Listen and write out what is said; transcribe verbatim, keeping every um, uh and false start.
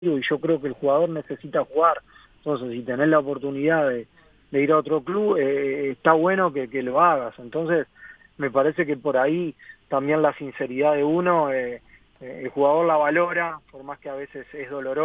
y yo creo que el jugador necesita jugar. Entonces, si tenés la oportunidad de, de ir a otro club, eh, está bueno que, que lo hagas. Entonces, me parece que por ahí también la sinceridad de uno, eh, eh, el jugador la valora, por más que a veces es doloroso.